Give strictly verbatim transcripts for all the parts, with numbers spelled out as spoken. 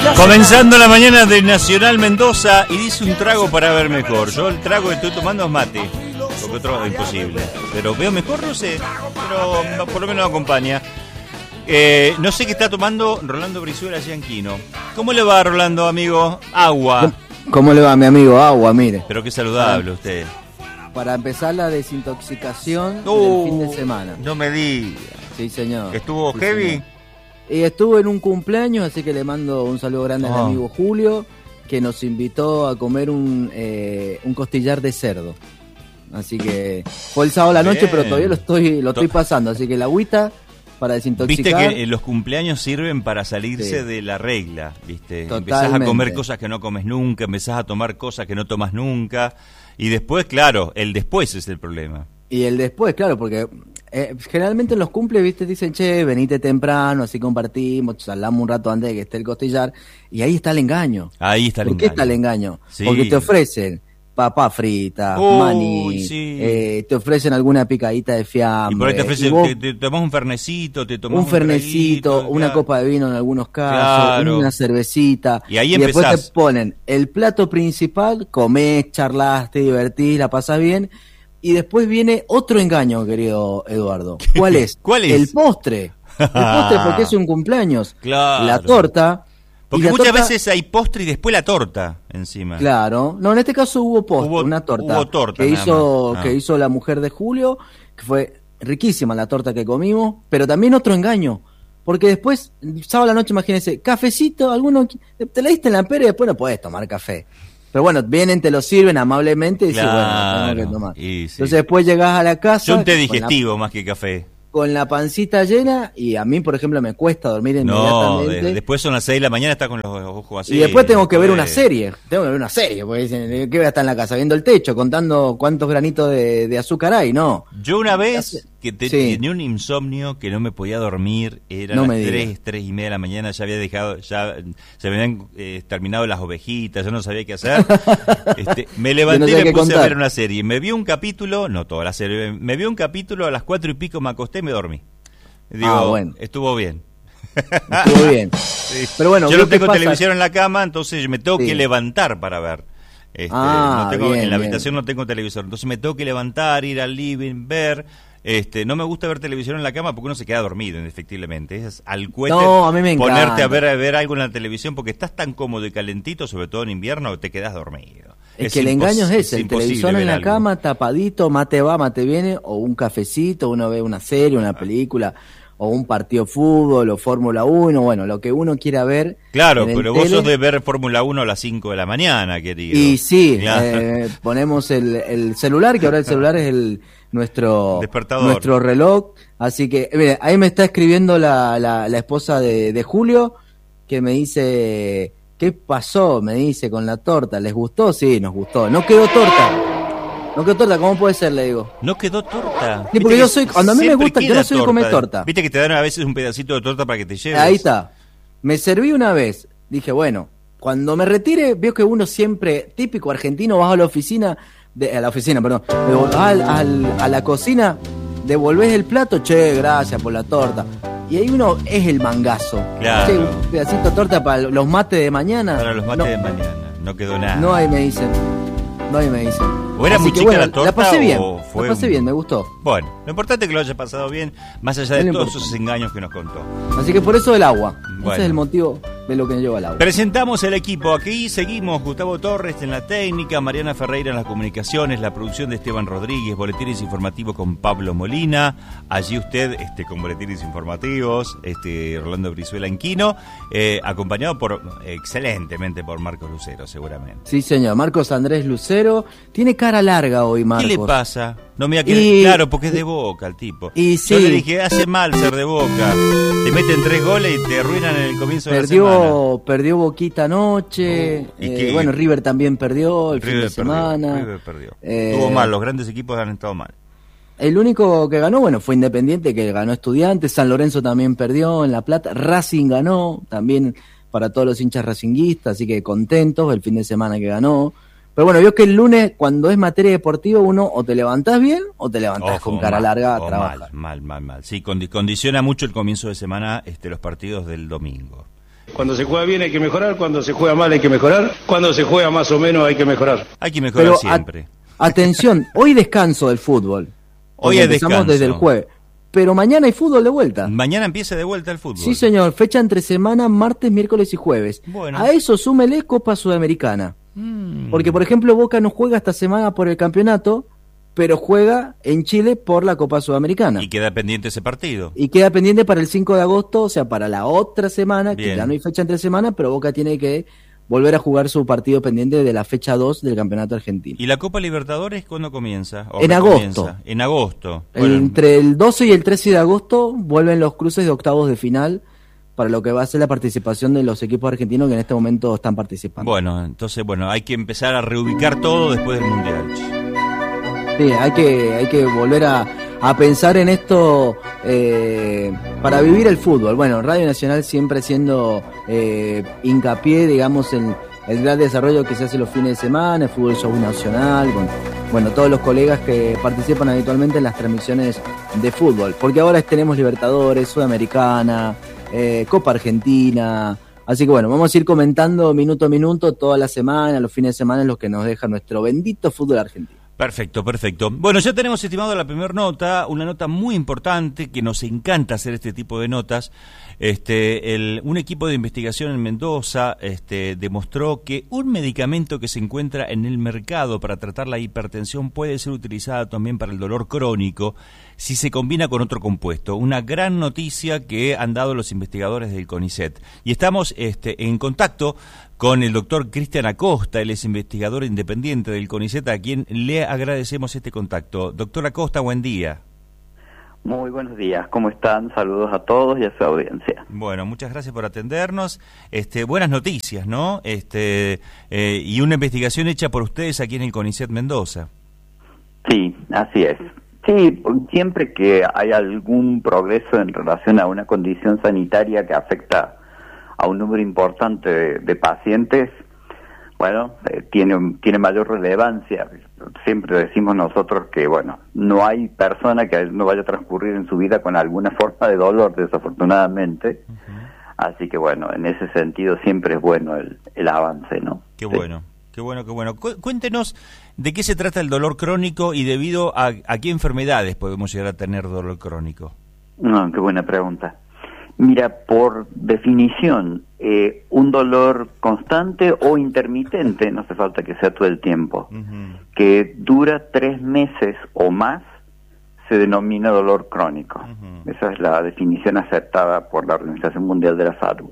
Comenzando la mañana de Nacional Mendoza y dice un trago para ver mejor. Yo el trago que estoy tomando es mate, porque otro es imposible. Pero veo mejor, no sé, pero por lo menos me acompaña. Eh, no sé qué está tomando Rolando Brizuela Gianquino. ¿Cómo le va, Rolando, amigo? Agua. ¿Cómo le va, mi amigo? Agua, mire. Pero qué saludable usted. Para empezar la desintoxicación uh, del fin de semana. No me diga. Sí, señor. ¿Estuvo sí, heavy? Señor. Y estuvo en un cumpleaños, así que le mando un saludo grande oh. al amigo Julio, que nos invitó a comer un, eh, un costillar de cerdo. Así que fue el sábado a la noche, Bien. pero todavía lo estoy lo estoy pasando. Así que la agüita para desintoxicar. Viste que los cumpleaños sirven para salirse sí. de la regla, ¿viste? Totalmente. Empezás a comer cosas que no comes nunca, empezás a tomar cosas que no tomas nunca. Y después, claro, el después es el problema. Y el después, claro, porque eh, generalmente en los cumples, viste, dicen, che, venite temprano, así compartimos, charlamos un rato antes de que esté el costillar, y ahí está el engaño. Ahí está el ¿Por engaño. qué está el engaño? Sí. Porque te ofrecen papa frita, Uy, maní, sí. eh, te ofrecen alguna picadita de fiambre. Y por ahí te ofrecen, vos, te, te tomás un fernecito, te tomás un un fernecito, traguito, una claro. copa de vino en algunos casos, Claro. una cervecita. Y ahí y empezás. después te ponen el plato principal, comés, charlas, te divertís, la pasás bien. Y después viene otro engaño, querido Eduardo. ¿Cuál es? ¿Cuál es? El postre. El postre porque es un cumpleaños. Claro. La torta. Porque la muchas torta, veces hay postre y después la torta encima. Claro. No, en este caso hubo postre, Hubo, una torta. Hubo torta que nada hizo más. que Ah. hizo la mujer de Julio, que fue riquísima la torta que comimos, pero también otro engaño. Porque después, sábado a la noche, imagínense, cafecito, alguno te la diste en la pera y después no podés tomar café. Pero bueno, vienen, te lo sirven amablemente y Claro. dices, bueno, tengo que tomar. Y sí. Entonces después llegás a la casa. Yo un té con digestivo la, más que café. con la pancita llena, y a mí, por ejemplo, me cuesta dormir No, inmediatamente. de, después son las seis de la mañana, está con los ojos así. Y después tengo que ver después... una serie. Tengo que ver una serie, porque dicen, ¿qué voy a estar en la casa? Viendo el techo, contando cuántos granitos de, de azúcar hay, no. Yo una vez que te, Sí. tenía un insomnio que no me podía dormir, eran No las me tres, digas. tres y media de la mañana, ya había dejado, ya se habían eh, terminado las ovejitas, yo no sabía qué hacer. este, me levanté no y sabía me qué puse a contar. ver una serie. Me vi un capítulo, no toda la serie, me vi un capítulo, a las cuatro y pico me acosté y me dormí. Digo, Ah, bueno. estuvo bien. Estuvo bien. Sí. Pero bueno, yo ¿qué no tengo pasa? televisión en la cama, entonces me tengo Sí. que levantar para ver. Este, Ah, no tengo, bien, en la bien. habitación no tengo televisor, entonces me tengo que levantar, ir al living, ver. Este, no me gusta ver televisión en la cama porque uno se queda dormido, indefectiblemente. Es al cohete No, a mí me ponerte encanta. a ver, a ver algo en la televisión porque estás tan cómodo y calentito, sobre todo en invierno, que te quedas dormido. Es, es que el engaño es ese, el televisor en la algo. cama, tapadito, mate va, mate viene, o un cafecito, uno ve una serie, una película, o un partido de fútbol, o Fórmula uno, bueno, lo que uno quiera ver. Claro, en el pero vos tele. sos de ver Fórmula uno a las cinco de la mañana, querido. Y sí, Claro. eh, ponemos el, el celular, que ahora el celular es el nuestro Despertador. nuestro reloj. Así que, mire, ahí me está escribiendo la, la, la esposa de, de Julio, que me dice, ¿qué pasó? Me dice, con la torta, ¿les gustó? Sí, nos gustó. No quedó torta. No quedó torta, ¿cómo puede ser? Le digo. No quedó torta. Sí, porque Viste yo que soy, cuando a mí me siempre gusta, yo queda no soy de comer torta. Viste que te dan a veces un pedacito de torta para que te lleves. Ahí está. Me serví una vez. Dije, bueno, cuando me retire, veo que uno siempre, típico argentino, vas a la oficina, de, a la oficina, perdón, de, al, al, a la cocina, devolvés el plato, che, gracias por la torta. Y ahí uno es el mangazo. Claro. Che, un pedacito de torta para los mates de mañana. Para los mates no, de mañana. No quedó nada. No, ahí me dicen. No, ahí me dicen. ¿O era Así muy que, chica bueno, la torta La pasé bien. o fue la pasé un- bien, me gustó. Bueno, lo importante es que lo haya pasado bien, más allá de Es lo todos importante. esos engaños que nos contó. Así que por eso el agua. Bueno. Ese es el motivo de lo que me lleva al agua. Presentamos el equipo. Aquí seguimos. Gustavo Torres en la técnica, Mariana Ferreira en las comunicaciones, la producción de Esteban Rodríguez, boletines informativos con Pablo Molina. Allí usted, este, con boletines informativos, este, Rolando Brizuela en Quino, eh, acompañado por, excelentemente por Marcos Lucero, seguramente. Sí, señor. Marcos Andrés Lucero. Tiene cara larga hoy, Marcos. ¿Qué le pasa? No, mira que Y- claro, porque es de Boca el tipo. y Yo sí. le dije, hace mal ser de Boca. Te meten tres goles y te arruinan en el comienzo de la semana. Perdió, perdió Boquita anoche. Oh, ¿y eh, qué? bueno, River también perdió el fin River de perdió, semana. River perdió. Eh, Estuvo mal, los grandes equipos han estado mal. El único que ganó, bueno, fue Independiente, que ganó Estudiantes. San Lorenzo también perdió en La Plata. Racing ganó, también para todos los hinchas racinguistas, así que contentos el fin de semana que ganó. Pero bueno, vio que el lunes, cuando es materia deportiva, uno o te levantás bien o te levantás Ojo, con cara mal, larga a o trabajar. mal, mal, mal, mal. Sí, condi- condiciona mucho el comienzo de semana este, los partidos del domingo. Cuando se juega bien hay que mejorar, cuando se juega mal hay que mejorar, cuando se juega más o menos hay que mejorar. Hay que mejorar Pero siempre. A- atención, hoy descanso del fútbol. Hoy es descanso. Desde el jueves. Pero mañana hay fútbol de vuelta. Mañana empieza de vuelta el fútbol. Sí, señor. Fecha entre semana, martes, miércoles y jueves. Bueno. A eso súmele Copa Sudamericana. Mm. Porque, por ejemplo, Boca no juega esta semana por el campeonato, pero juega en Chile por la Copa Sudamericana. Y queda pendiente ese partido. Y queda pendiente para el cinco de agosto, o sea, para la otra semana, Bien. que ya no hay fecha entre semana, pero Boca tiene que volver a jugar su partido pendiente de la fecha dos del Campeonato Argentino. ¿Y la Copa Libertadores cuándo comienza? En agosto. En agosto. Bueno. Entre el doce y el trece de agosto vuelven los cruces de octavos de final para lo que va a ser la participación de los equipos argentinos que en este momento están participando. Bueno, entonces, bueno, hay que empezar a reubicar todo después del Mundial. Sí, hay que, hay que volver a, a pensar en esto eh, para vivir el fútbol. Bueno, Radio Nacional siempre haciendo eh, hincapié, digamos, en el gran desarrollo que se hace los fines de semana, el Fútbol Show Nacional, con bueno, todos los colegas que participan habitualmente en las transmisiones de fútbol. Porque ahora tenemos Libertadores, Sudamericana, eh, Copa Argentina. Así que bueno, vamos a ir comentando minuto a minuto toda la semana, los fines de semana, en los que nos deja nuestro bendito fútbol argentino. Perfecto, perfecto. Bueno, ya tenemos estimado la primera nota, una nota muy importante, que nos encanta hacer este tipo de notas. Este, el, un equipo de investigación en Mendoza este, demostró que un medicamento que se encuentra en el mercado para tratar la hipertensión puede ser utilizado también para el dolor crónico si se combina con otro compuesto. Una gran noticia que han dado los investigadores del CONICET. Y estamos este, en contacto con el doctor Cristian Acosta, él es investigador independiente del CONICET, a quien le agradecemos este contacto. Doctor Acosta, buen día. Muy buenos días, ¿cómo están? Saludos a todos y a su audiencia. Bueno, muchas gracias por atendernos. Este, buenas noticias, ¿no? Este, eh, y una investigación hecha por ustedes aquí en el CONICET Mendoza. Sí, así es. Sí, siempre que hay algún progreso en relación a una condición sanitaria que afecta a un número importante de, de pacientes, bueno, eh, tiene tiene mayor relevancia. Siempre decimos nosotros que, bueno, no hay persona que no vaya a transcurrir en su vida con alguna forma de dolor, desafortunadamente. Uh-huh. Así que, bueno, en ese sentido siempre es bueno el, el avance, ¿no? Qué sí. bueno, qué bueno, qué bueno. Cu- cuéntenos de qué se trata el dolor crónico y debido a, a qué enfermedades podemos llegar a tener dolor crónico. No, qué buena pregunta. Mira, por definición, eh, un dolor constante o intermitente, no hace falta que sea todo el tiempo, uh-huh. que dura tres meses o más, se denomina dolor crónico. Uh-huh. Esa es la definición aceptada por la Organización Mundial de la Salud.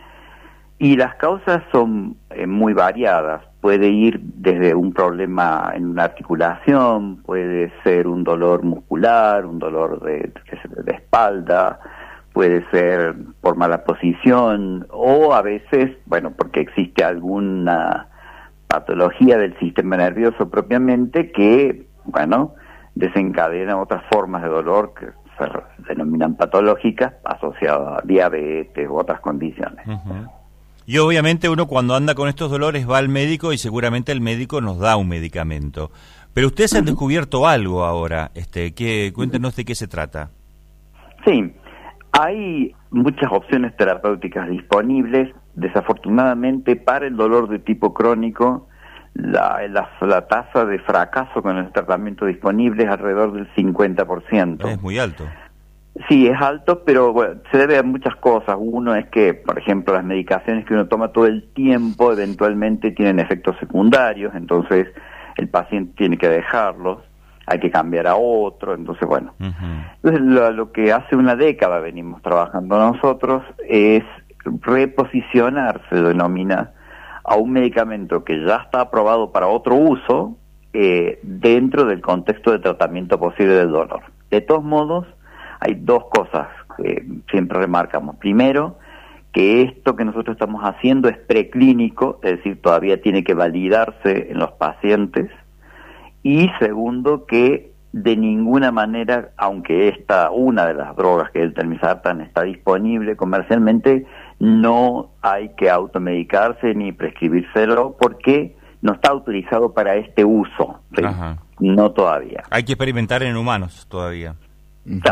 Y las causas son eh, muy variadas. Puede ir desde un problema en una articulación, puede ser un dolor muscular, un dolor de, de espalda, puede ser por mala posición o a veces, bueno, porque existe alguna patología del sistema nervioso propiamente que, bueno, desencadena otras formas de dolor que se denominan patológicas asociadas a diabetes u otras condiciones. Uh-huh. Y obviamente uno cuando anda con estos dolores va al médico y seguramente el médico nos da un medicamento. Pero ustedes uh-huh. han descubierto algo ahora, este, que cuéntenos de qué se trata. Sí. Hay muchas opciones terapéuticas disponibles. Desafortunadamente, para el dolor de tipo crónico, la, la, la tasa de fracaso con el tratamiento disponible es alrededor del cincuenta por ciento. Es muy alto. Sí, es alto, pero bueno, se debe a muchas cosas. Uno es que, por ejemplo, las medicaciones que uno toma todo el tiempo eventualmente tienen efectos secundarios, entonces el paciente tiene que dejarlos. Hay que cambiar a otro, entonces bueno. Uh-huh. Entonces lo, lo que hace una década venimos trabajando nosotros es reposicionar, se denomina, a un medicamento que ya está aprobado para otro uso eh, dentro del contexto de tratamiento posible del dolor. De todos modos, hay dos cosas que siempre remarcamos. Primero, que esto que nosotros estamos haciendo es preclínico, es decir, todavía tiene que validarse en los pacientes. Y segundo, que de ninguna manera, aunque esta una de las drogas, que es el telmisartán, está disponible comercialmente, no hay que automedicarse ni prescribírselo porque no está autorizado para este uso. ¿Sí? No todavía. Hay que experimentar en humanos todavía. Claro,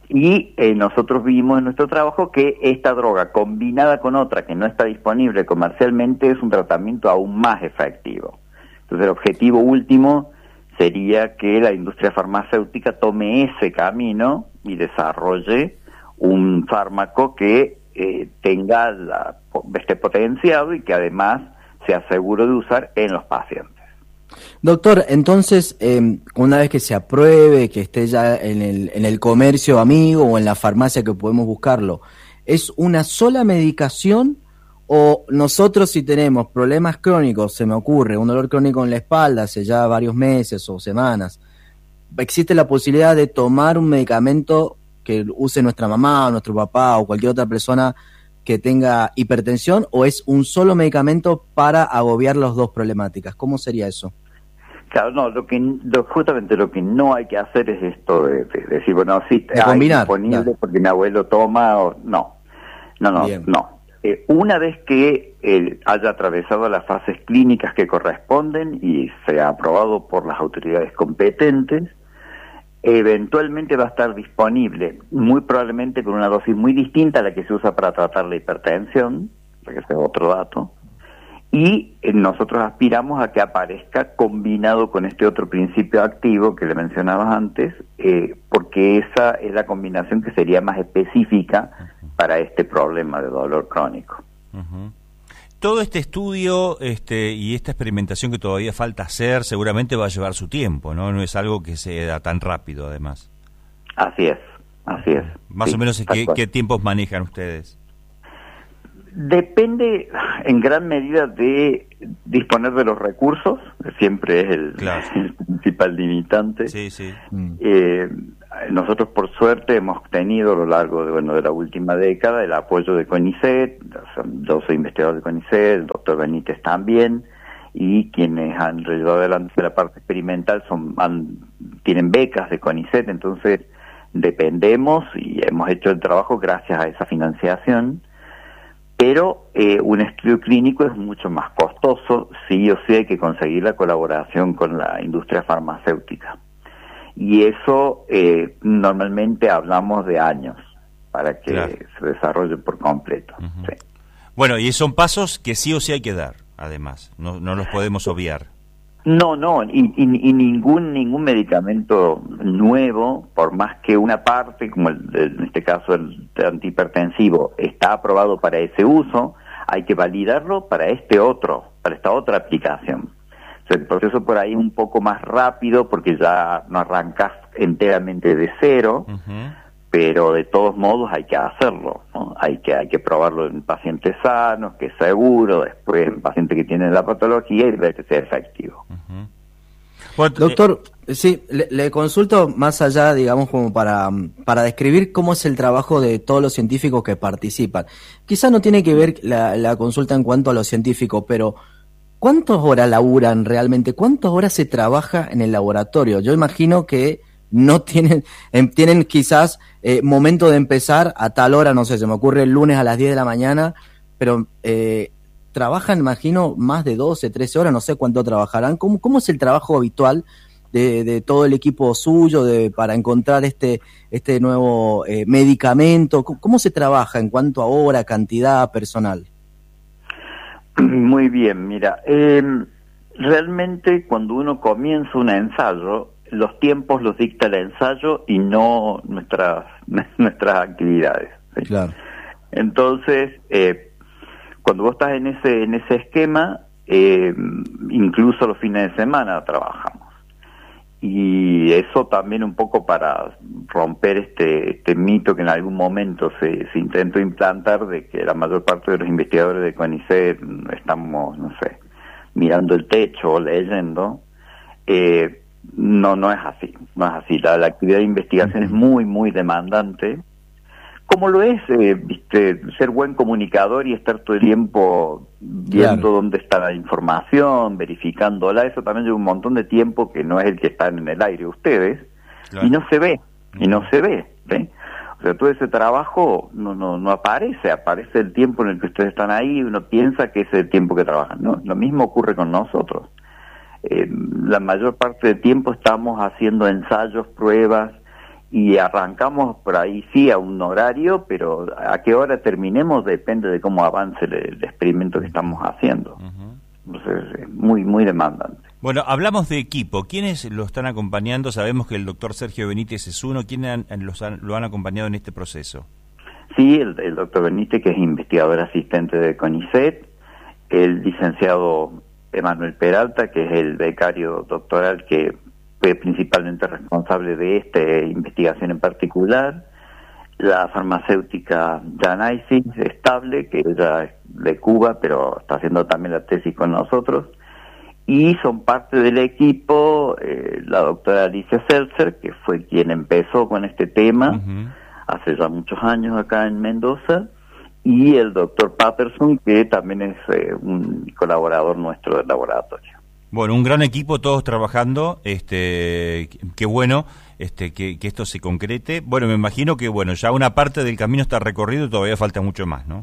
Y eh, nosotros vimos en nuestro trabajo que esta droga combinada con otra que no está disponible comercialmente es un tratamiento aún más efectivo. Entonces el objetivo último sería que la industria farmacéutica tome ese camino y desarrolle un fármaco que eh, tenga la, esté potenciado y que además sea seguro de usar en los pacientes. Doctor, entonces, eh, una vez que se apruebe, que esté ya en el, en el comercio amigo o en la farmacia que podemos buscarlo, ¿es una sola medicación o nosotros si tenemos problemas crónicos, se me ocurre, un dolor crónico en la espalda hace ya varios meses o semanas, existe la posibilidad de tomar un medicamento que use nuestra mamá o nuestro papá o cualquier otra persona que tenga hipertensión, o es un solo medicamento para agobiar las dos problemáticas? ¿Cómo sería eso? Claro, no, lo que lo, justamente lo que no hay que hacer es esto de, de, de decir, bueno, sí, de combinar, disponible claro. Porque mi abuelo toma, o no, no, no, Bien. no. Eh, una vez que eh, haya atravesado las fases clínicas que corresponden y sea aprobado por las autoridades competentes, eventualmente va a estar disponible, muy probablemente con una dosis muy distinta a la que se usa para tratar la hipertensión, que ese es otro dato, y eh, nosotros aspiramos a que aparezca combinado con este otro principio activo que le mencionabas antes, eh, porque esa es la combinación que sería más específica para este problema de dolor crónico. Uh-huh. Todo este estudio este, y esta experimentación que todavía falta hacer seguramente va a llevar su tiempo, ¿no? No es algo que se da tan rápido, además. Así es, así es. Más sí, o menos, ¿qué, ¿qué tiempos manejan ustedes? Depende en gran medida de disponer de los recursos, siempre es el, claro. el principal limitante. Sí, sí. Eh, nosotros por suerte hemos tenido a lo largo de, bueno, de la última década el apoyo de CONICET, yo soy investigador de CONICET, el doctor Benítez también, y quienes han llevado adelante la parte experimental son han, tienen becas de CONICET, entonces dependemos y hemos hecho el trabajo gracias a esa financiación. Pero eh, un estudio clínico es mucho más costoso, sí o sí hay que conseguir la colaboración con la industria farmacéutica. Y eso eh, normalmente hablamos de años para que claro. se desarrolle por completo. Uh-huh. Sí. Bueno, y son pasos que sí o sí hay que dar, además, no, no los podemos obviar. No, no, y, y, y ningún ningún medicamento nuevo, por más que una parte, como el, en este caso el antihipertensivo, está aprobado para ese uso, hay que validarlo para este otro, para esta otra aplicación. O sea, el proceso por ahí es un poco más rápido porque ya no arrancas enteramente de cero, uh-huh. pero de todos modos hay que hacerlo, ¿no? Hay que hay que probarlo en pacientes sanos, que es seguro, después en pacientes que tienen la patología y ver que sea efectivo. Uh-huh. Bueno, Doctor, eh, sí, le, le consulto más allá, digamos, como para, para describir cómo es el trabajo de todos los científicos que participan. Quizá no tiene que ver la, la consulta en cuanto a los científicos, pero ¿cuántas horas laburan realmente? ¿Cuántas horas se trabaja en el laboratorio? Yo imagino que no tienen, eh, tienen quizás eh, momento de empezar a tal hora, no sé, se me ocurre el lunes a las diez de la mañana, pero eh, trabajan, imagino, más de doce, trece horas, no sé cuánto trabajarán. ¿Cómo, cómo es el trabajo habitual de, de todo el equipo suyo de, para encontrar este, este nuevo eh, medicamento? ¿Cómo, ¿Cómo se trabaja en cuanto a hora, cantidad, personal? Muy bien, mira, eh, realmente cuando uno comienza un ensayo, los tiempos los dicta el ensayo y no nuestras nuestras actividades, ¿sí? Claro. Entonces, eh, cuando vos estás en ese en ese esquema, eh, incluso los fines de semana trabajamos. Y eso también un poco para romper este este mito que en algún momento se, se intentó implantar de que la mayor parte de los investigadores de CONICET estamos, no sé, mirando el techo o leyendo. Eh, no, no es así, no es así. La, la actividad de investigación es muy, muy demandante. Como lo es, eh, viste, ser buen comunicador y estar todo el tiempo viendo claro. dónde está la información, verificándola, eso también lleva un montón de tiempo que no es el que están en el aire ustedes, claro. y no se ve, y no se ve, ¿sí? O sea, todo ese trabajo no, no, no aparece, aparece el tiempo en el que ustedes están ahí y uno piensa que es el tiempo que trabajan, ¿no? Lo mismo ocurre con nosotros. Eh, la mayor parte del tiempo estamos haciendo ensayos, pruebas, y arrancamos por ahí sí a un horario, pero a qué hora terminemos depende de cómo avance el, el experimento que estamos haciendo. Uh-huh. Entonces es muy, muy demandante. Bueno, hablamos de equipo. ¿Quiénes lo están acompañando? Sabemos que el doctor Sergio Benítez es uno. ¿Quiénes han, los han, lo han acompañado en este proceso? Sí, el, el doctor Benítez, que es investigador asistente de CONICET, el licenciado Emanuel Peralta, que es el becario doctoral que fue principalmente responsable de esta investigación en particular, la farmacéutica Janaisis Estable, que ella es de Cuba, pero está haciendo también la tesis con nosotros, y son parte del equipo eh, la doctora Alicia Seltzer, que fue quien empezó con este tema uh-huh. hace ya muchos años acá en Mendoza, y el doctor Patterson, que también es eh, un colaborador nuestro del laboratorio. Bueno, un gran equipo, todos trabajando, este, qué bueno este, que, que esto se concrete. Bueno, me imagino que bueno ya una parte del camino está recorrido y todavía falta mucho más, ¿no?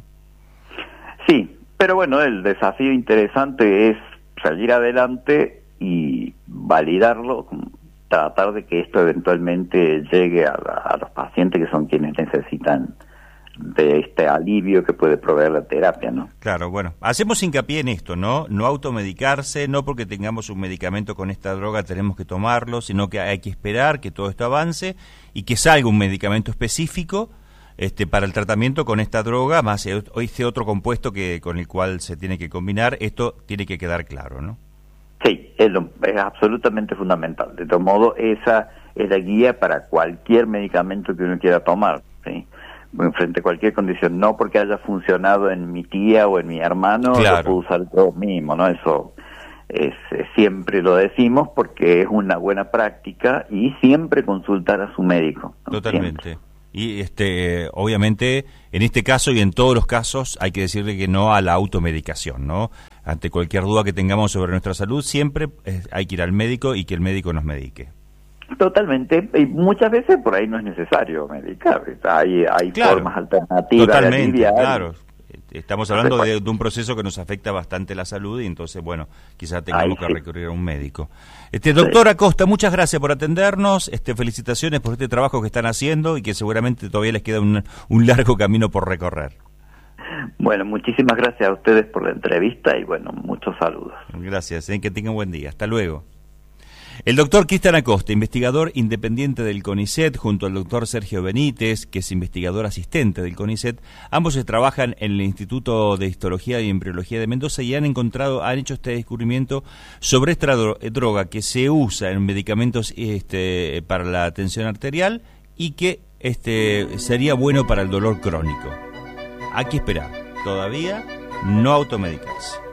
Sí, pero bueno, el desafío interesante es salir adelante y validarlo, tratar de que esto eventualmente llegue a, la, a los pacientes que son quienes necesitan de este alivio que puede proveer la terapia, ¿no? Claro, bueno, hacemos hincapié en esto, ¿no? No automedicarse, no porque tengamos un medicamento con esta droga tenemos que tomarlo, sino que hay que esperar que todo esto avance y que salga un medicamento específico este para el tratamiento con esta droga, más este otro compuesto que con el cual se tiene que combinar. Esto tiene que quedar claro, ¿no? Sí, es, lo, es absolutamente fundamental. De todo modo, esa es la guía para cualquier medicamento que uno quiera tomar, ¿sí? Frente a cualquier condición, no porque haya funcionado en mi tía o en mi hermano, claro, lo puedo usar yo mismo, ¿no? Eso es, es, siempre lo decimos porque es una buena práctica y siempre consultar a su médico, ¿no? Totalmente. Siempre. Y este, obviamente, en este caso y en todos los casos hay que decirle que no a la automedicación, ¿no? Ante cualquier duda que tengamos sobre nuestra salud, siempre hay que ir al médico y que el médico nos medique. Totalmente, y muchas veces por ahí no es necesario medicar, hay, hay claro, formas alternativas. Totalmente, de aliviar. Claro. Estamos hablando de, de un proceso que nos afecta bastante la salud y entonces, bueno, quizás tengamos Ay, que sí. recurrir a un médico. Este doctor sí. Acosta, muchas gracias por atendernos, este felicitaciones por este trabajo que están haciendo y que seguramente todavía les queda un, un largo camino por recorrer. Bueno, muchísimas gracias a ustedes por la entrevista y bueno, muchos saludos. Gracias, ¿eh? Que tengan buen día. Hasta luego. El doctor Cristian Acosta, investigador independiente del CONICET, junto al doctor Sergio Benítez, que es investigador asistente del CONICET, ambos trabajan en el Instituto de Histología y Embriología de Mendoza y han encontrado, han hecho este descubrimiento sobre esta dro- droga que se usa en medicamentos este, para la tensión arterial y que este, sería bueno para el dolor crónico. Hay que esperar, todavía no automedicarse.